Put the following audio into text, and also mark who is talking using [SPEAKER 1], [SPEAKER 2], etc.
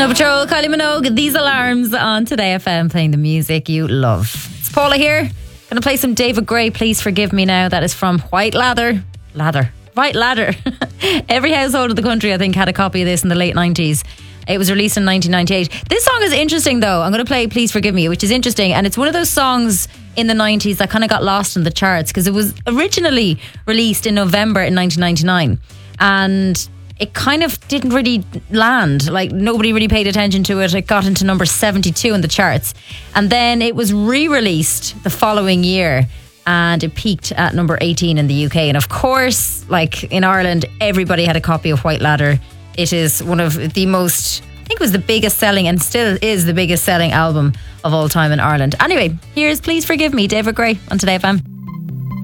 [SPEAKER 1] No Patrol, Kylie Minogue, These Alarms on Today FM, playing the music you love. It's Paula here. Gonna play some David Gray, Please Forgive Me Now. That is from White Ladder. White Ladder. Every household in the country, I think, had a copy of this in the late 90s. It was released in 1998. This song is interesting, though. I'm going to play Please Forgive Me, which is interesting. And it's one of those songs in the 90s that kind of got lost in the charts because it was originally released in November in 1999. And it kind of didn't really land. Like, nobody really paid attention to it. It got into number 72 in the charts. And then it was re-released the following year. And it peaked at number 18 in the UK. And of course, like in Ireland, everybody had a copy of White Ladder. It is one of the most, I think it was the biggest selling and still is the biggest selling album of all time in Ireland. Anyway, here's Please Forgive Me, David Gray on Today FM.